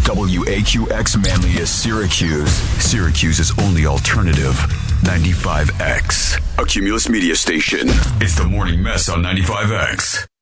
WAQX Manlius Syracuse. Syracuse's only alternative. 95X. A Cumulus media station. It's the Morning Mess on 95X.